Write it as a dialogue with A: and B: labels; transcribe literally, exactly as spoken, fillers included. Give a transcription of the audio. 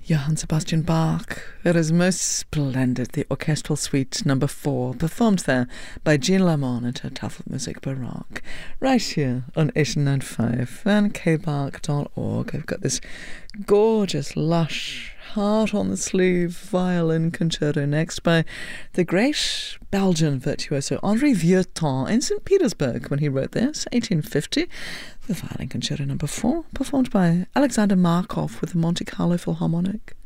A: Johann Sebastian Bach. It is most splendid, the Orchestral Suite number four, performed there by Jean Lamont at her Tafelmusik Baroque, right here on eighty nine point five and k bark dot org. I've got this gorgeous, lush, heart-on-the-sleeve violin concerto next by the great Belgian virtuoso Henri Vieuxtemps in Saint Petersburg when he wrote this, eighteen fifty. The violin concerto number four, performed by Alexander Markov with the Monte Carlo Philharmonic.